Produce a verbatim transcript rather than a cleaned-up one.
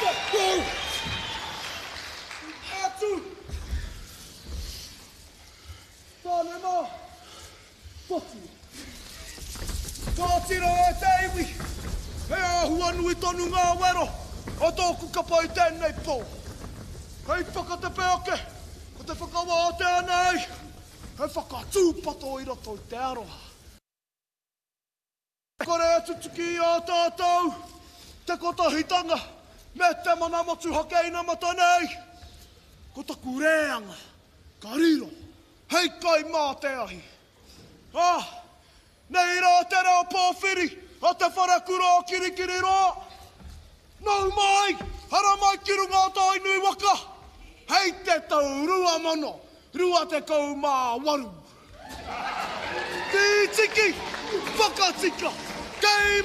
Atu! Tāne mā! Toti! Tōtiro e teiwi! He ahua nui tonu ngā wero! O tōku kapai tēnei pō! Hei whakate peoke! Ko te whakawāte anei! Hei whakatūpato i roto i te aroha! Kore e tutuki o tātou! Te kotahitanga! Me te mana motu hakeina mata nei! Ko taku reanga! Ka riro! Hei kai mā te ahi! Ah! Nei rā te reo pōwhiri! A te wharakura o kirikiri rā! Nau mai! Hara mai ki runga tai nui waka! Hei te tau rua mono! Rua te kau mā waru! Tī tiki! Whakatika! Kei